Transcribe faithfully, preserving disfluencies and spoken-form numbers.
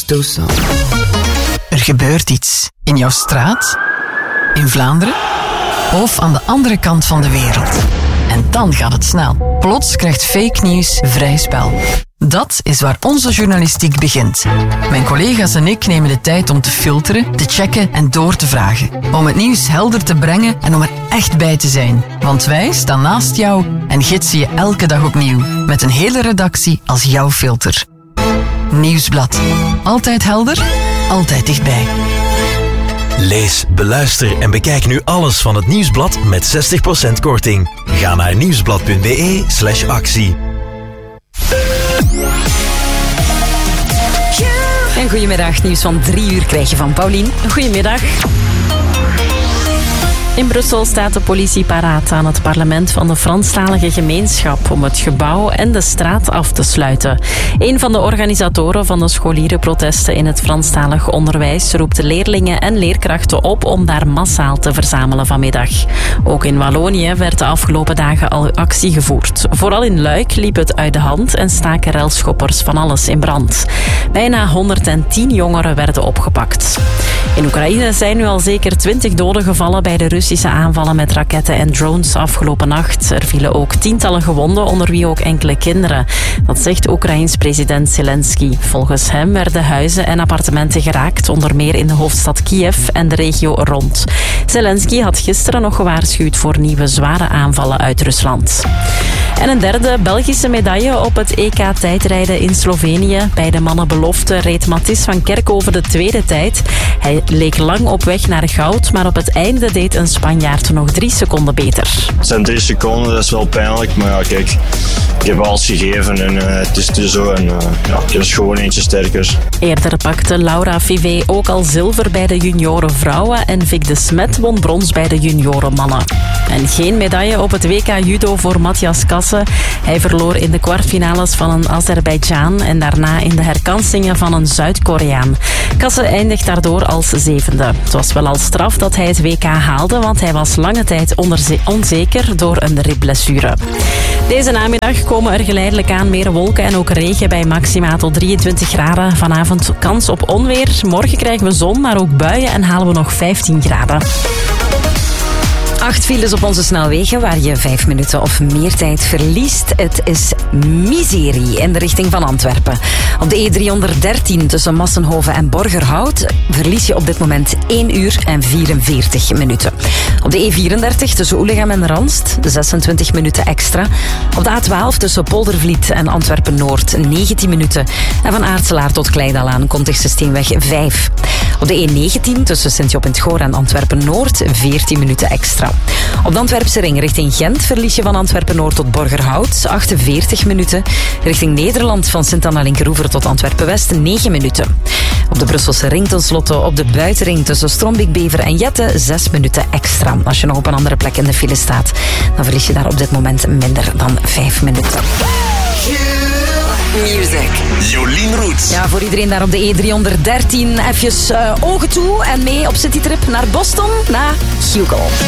Toestand. Er gebeurt iets. In jouw straat, in Vlaanderen of aan de andere kant van de wereld. En dan gaat het snel. Plots krijgt fake nieuws vrij spel. Dat is waar onze journalistiek begint. Mijn collega's en ik nemen de tijd om te filteren, te checken en door te vragen. Om het nieuws helder te brengen en om er echt bij te zijn. Want wij staan naast jou en gidsen je elke dag opnieuw. Met een hele redactie als jouw filter. Nieuwsblad. Altijd helder, altijd dichtbij. Lees, beluister en bekijk nu alles van het Nieuwsblad met zestig procent korting. Ga naar nieuwsblad.be slash actie. En goedemiddag, nieuws van drie uur krijg je van Paulien. Goedemiddag. In Brussel staat de politie paraat aan het parlement van de Franstalige gemeenschap om het gebouw en de straat af te sluiten. Een van de organisatoren van de scholierenprotesten in het Franstalig onderwijs roept de leerlingen en leerkrachten op om daar massaal te verzamelen vanmiddag. Ook in Wallonië werd de afgelopen dagen al actie gevoerd. Vooral in Luik liep het uit de hand en staken relschoppers van alles in brand. Bijna honderdtien jongeren werden opgepakt. In Oekraïne zijn nu al zeker twintig doden gevallen bij de Russische aanvallen met raketten en drones afgelopen nacht. Er vielen ook tientallen gewonden, onder wie ook enkele kinderen. Dat zegt Oekraïens president Zelensky. Volgens hem werden huizen en appartementen geraakt, onder meer in de hoofdstad Kiev en de regio rond. Zelensky had gisteren nog gewaarschuwd voor nieuwe zware aanvallen uit Rusland. En een derde Belgische medaille op het E K tijdrijden in Slovenië. Bij de mannenbelofte reed Mathis van Kerkhoven de tweede tijd. Hij leek lang op weg naar goud, maar op het einde deed een Spanjaard nog drie seconden beter. Het zijn drie seconden, dat is wel pijnlijk, maar ja, kijk, ik heb alles gegeven en uh, het is dus zo en uh, ja, ik is gewoon eentje sterker. Eerder pakte Laura Vivé ook al zilver bij de junioren vrouwen en Vic de Smet won brons bij de junioren mannen. En geen medaille op het W K judo voor Matthias Kasse. Hij verloor in de kwartfinales van een Azerbeidzjan en daarna in de herkansingen van een Zuid-Koreaan. Kasse eindigt daardoor als zevende. Het was wel al straf dat hij het W K haalde, want hij was lange tijd onderze- onzeker door een ribblessure. Deze namiddag komen er geleidelijk aan meer wolken en ook regen bij maxima tot drieëntwintig graden. Vanavond kans op onweer. Morgen krijgen we zon, maar ook buien en halen we nog vijftien graden. Acht files op onze snelwegen waar je vijf minuten of meer tijd verliest. Het is miserie in de richting van Antwerpen. Op de E driehonderddertien tussen Massenhoven en Borgerhout verlies je op dit moment één uur en vierenveertig minuten. Op de E vierendertig tussen Oelegem en Ranst zesentwintig minuten extra. Op de A twaalf tussen Poldervliet en Antwerpen-Noord negentien minuten. En van Aartselaar tot Kleidalaan Kontigse Steenweg vijf. Op de E negentien tussen Sint-Job in het Goor en Antwerpen-Noord veertien minuten extra. Op de Antwerpse ring richting Gent verlies je van Antwerpen-Noord tot Borgerhout achtenveertig minuten. Richting Nederland van Sint-Anna-Linkeroever tot Antwerpen-West negen minuten. Op de Brusselse ring tenslotte op de buitenring tussen Strombeek-Bever en Jette zes minuten extra. Als je nog op een andere plek in de file staat, dan verlies je daar op dit moment minder dan vijf minuten. Music. Jolien Roets. Ja, voor iedereen daar op de E driehonderddertien even uh, ogen toe en mee op citytrip naar Boston, naar Hugo.